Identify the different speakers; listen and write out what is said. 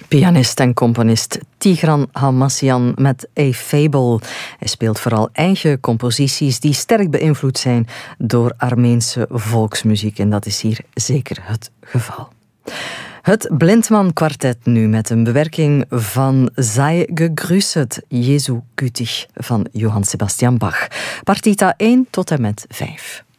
Speaker 1: Pianist en componist Tigran Hamasyan met A Fable. Hij speelt vooral eigen composities die sterk beïnvloed zijn door Armeense volksmuziek. En dat is hier zeker het geval. Het Blindman Kwartet nu met een bewerking van Sei gegrüßet, Jesu gütig van Johann Sebastian Bach. Partita 1 tot en met 5.